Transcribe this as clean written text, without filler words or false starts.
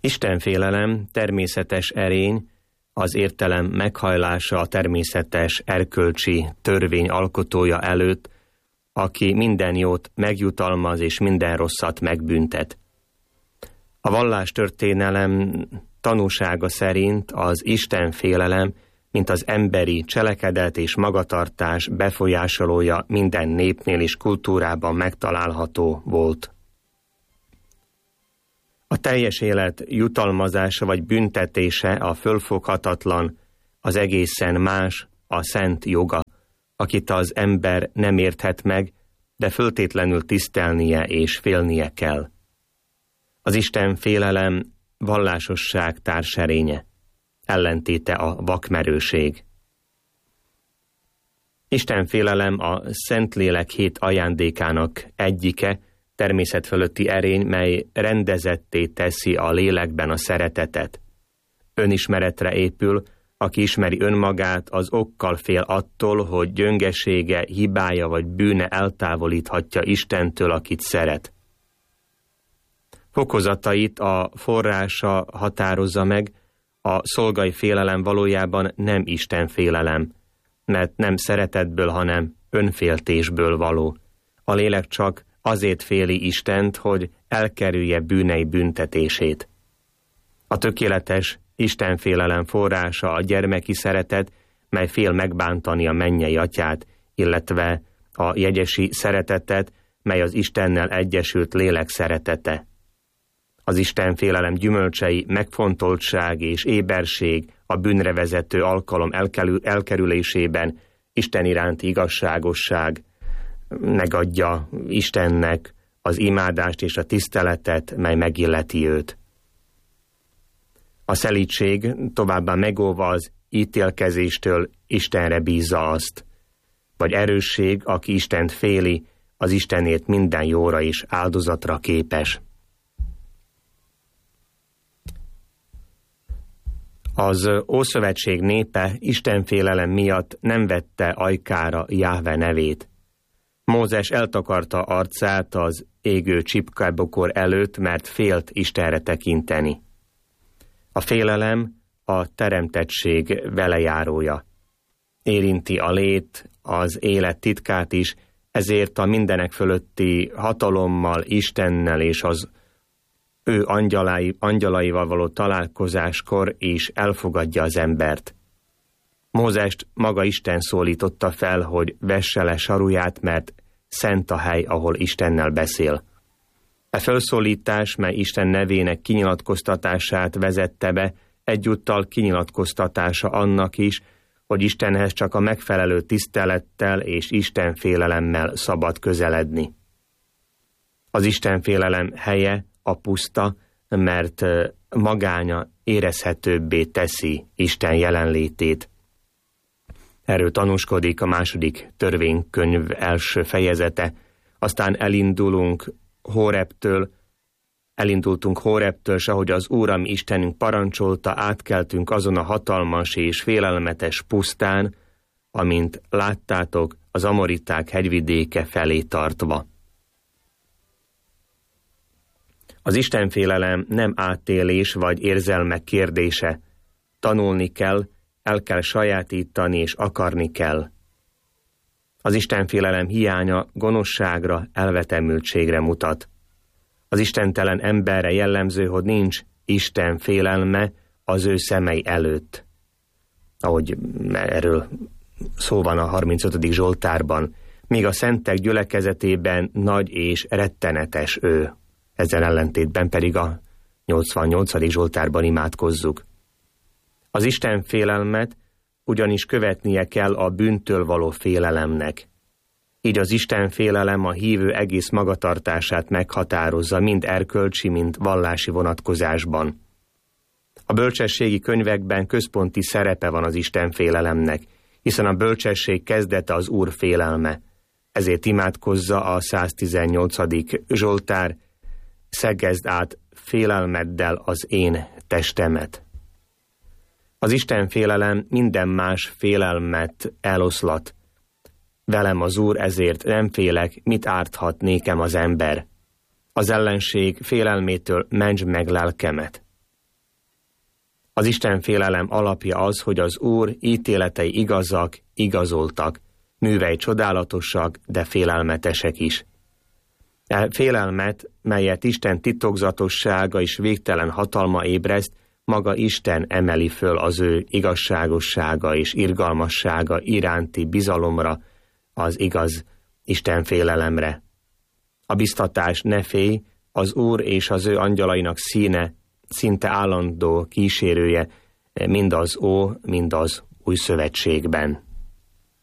Istenfélelem természetes erény, az értelem meghajlása a természetes erkölcsi törvény alkotója előtt, aki minden jót megjutalmaz és minden rosszat megbüntet. A vallástörténelem tanúsága szerint az istenfélelem, mint az emberi cselekedet és magatartás befolyásolója minden népnél és kultúrában megtalálható volt. A teljes élet jutalmazása vagy büntetése a fölfoghatatlan, az egészen más, a szent joga, akit az ember nem érthet meg, de föltétlenül tisztelnie és félnie kell. Az Isten félelem vallásosság társerénye, ellentéte a vakmerőség. Isten félelem a Szentlélek 7 ajándékának egyike, természet fölötti erény, mely rendezetté teszi a lélekben a szeretetet. Önismeretre épül, aki ismeri önmagát, az okkal fél attól, hogy gyöngesége, hibája vagy bűne eltávolíthatja Istentől, akit szeret. Fokozatait a forrása határozza meg, a szolgai félelem valójában nem Isten félelem, mert nem szeretetből, hanem önféltésből való. A lélek csak azért féli Istent, hogy elkerülje bűnei büntetését. A tökéletes istenfélelem forrása a gyermeki szeretet, mely fél megbántani a mennyei atyát, illetve a jegyesi szeretetet, mely az Istennel egyesült lélek szeretete. Az istenfélelem gyümölcsei megfontoltság és éberség a bűnre vezető alkalom elkerülésében, Isten iránti igazságosság, megadja Istennek az imádást és a tiszteletet, mely megilleti őt. A szelídség továbbá megóva az ítélkezéstől Istenre bízza azt, vagy erősség, aki Istent féli, az Istenért minden jóra és áldozatra képes. Az Ószövetség népe istenfélelem miatt nem vette ajkára Jáhve nevét. Mózes eltakarta arcát az égő csipkebokor előtt, mert félt Istenre tekinteni. A félelem a teremtettség velejárója. Érinti a lét, az élet titkát is, ezért a mindenek fölötti hatalommal, Istennel és az ő angyalaival való találkozáskor is elfogadja az embert. Mózest maga Isten szólította fel, hogy vesse le saruját, mert szent a hely, ahol Istennel beszél. A felszólítás, mely Isten nevének kinyilatkoztatását vezette be, egyúttal kinyilatkoztatása annak is, hogy Istenhez csak a megfelelő tisztelettel és istenfélelemmel szabad közeledni. Az istenfélelem helye a puszta, mert magánya érezhetőbbé teszi Isten jelenlétét. Erről tanúskodik a 2. törvénykönyv első fejezete. Aztán elindultunk Hórebtől, s ahogy az Úr, ami Istenünk parancsolta, átkeltünk azon a hatalmas és félelmetes pusztán, amint láttátok, az amoriták hegyvidéke felé tartva. Az istenfélelem nem átélés vagy érzelmek kérdése. Tanulni kell, el kell sajátítani és akarni kell. Az istenfélelem hiánya gonoszságra, elvetemültségre mutat. Az istentelen emberre jellemző, hogy nincs Isten félelme az ő szemei előtt. Ahogy erről szó van a 35. Zsoltárban, míg a szentek gyülekezetében nagy és rettenetes ő. Ezzel ellentétben pedig a 88. Zsoltárban imádkozzuk. Az Isten félelmet ugyanis követnie kell a bűntől való félelemnek. Így az Isten félelem a hívő egész magatartását meghatározza, mind erkölcsi, mind vallási vonatkozásban. A bölcsességi könyvekben központi szerepe van az Isten félelemnek, hiszen a bölcsesség kezdete az Úr félelme. Ezért imádkozza a 118. Zsoltár: szegezd át félelmeddel az én testemet. Az Isten félelem minden más félelmet eloszlat. Velem az Úr, ezért nem félek, mit árthat nékem az ember. Az ellenség félelmétől mentsd meg lelkemet. Az Isten-félelem alapja az, hogy az Úr ítéletei igazak, igazoltak, művei csodálatosak, de félelmetesek is. E félelmet, melyet Isten titokzatossága és végtelen hatalma ébreszt, maga Isten emeli föl az ő igazságossága és irgalmassága iránti bizalomra, az igaz Isten-félelemre. A biztatás ne félj, az Úr és az ő angyalainak színe, szinte állandó kísérője mind az Ó, mind az Új Szövetségben.